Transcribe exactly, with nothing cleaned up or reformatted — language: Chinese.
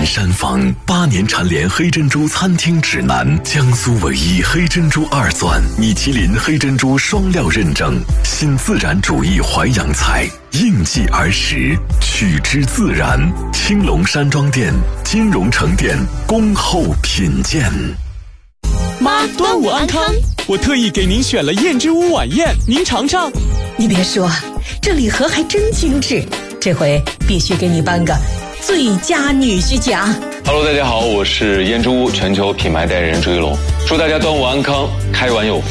山房，八年蝉联黑珍珠餐厅指南，江苏唯一黑珍珠二钻，米其林黑珍珠双料认证，新自然主义淮扬菜，应季而食，取之自然。青龙山庄店、金融城店恭候品鉴。 妈，端午安康！我特意给您选了燕之屋晚宴，您尝尝。 你别说，这礼盒还真精致，这回必须给你颁个最佳女婿奖。 Hello， 大家好，我是燕之屋全球品牌代言人朱一龙，祝大家端午安康，开碗有福。